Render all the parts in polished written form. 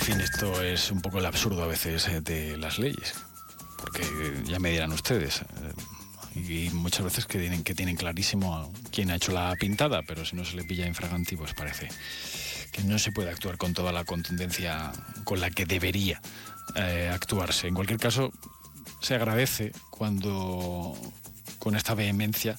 fin, esto es un poco el absurdo a veces de las leyes, porque ya me dirán ustedes, y muchas veces que tienen clarísimo quién ha hecho la pintada, pero si no se le pilla infraganti, pues parece que no se puede actuar con toda la contundencia con la que debería actuarse. En cualquier caso, se agradece cuando con esta vehemencia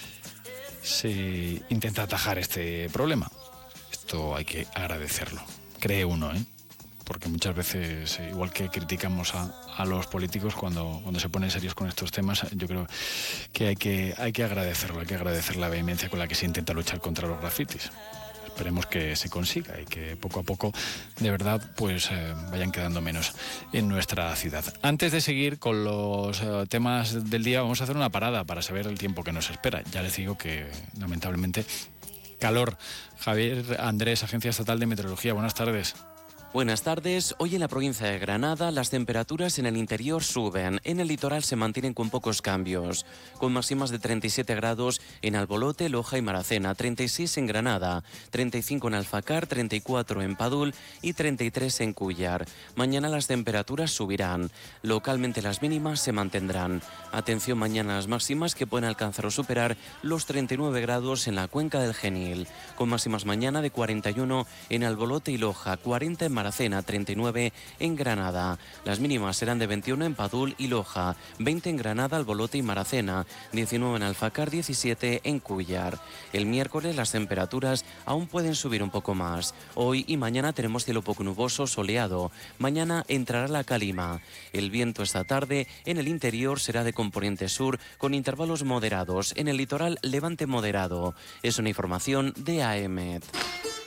se intenta atajar este problema. Esto hay que agradecerlo, cree uno, porque muchas veces, igual que criticamos a los políticos cuando se ponen serios con estos temas, yo creo que hay que agradecerlo, hay que agradecer la vehemencia con la que se intenta luchar contra los grafitis. Esperemos que se consiga y que poco a poco, de verdad, pues vayan quedando menos en nuestra ciudad. Antes de seguir con los temas del día, vamos a hacer una parada para saber el tiempo que nos espera. Ya les digo que, lamentablemente, calor. Javier Andrés, Agencia Estatal de Meteorología, buenas tardes. Buenas tardes. Hoy en la provincia de Granada las temperaturas en el interior suben. En el litoral se mantienen con pocos cambios, con máximas de 37 grados en Albolote, Loja y Maracena, 36 en Granada, 35 en Alfacar, 34 en Padul y 33 en Cúllar. Mañana las temperaturas subirán. Localmente las mínimas se mantendrán. Atención mañana a las máximas que pueden alcanzar o superar los 39 grados en la cuenca del Genil, con máximas mañana de 41 en Albolote y Loja, 40 en Maracena, 39 en Granada. Las mínimas serán de 21 en Padul y Loja, 20 en Granada, Albolote y Maracena, 19 en Alfacar, 17 en Cúllar. El miércoles las temperaturas aún pueden subir un poco más. Hoy y mañana tenemos cielo poco nuboso, soleado. Mañana entrará la calima. El viento esta tarde en el interior será de componente sur con intervalos moderados. En el litoral levante moderado. Es una información de AEMET.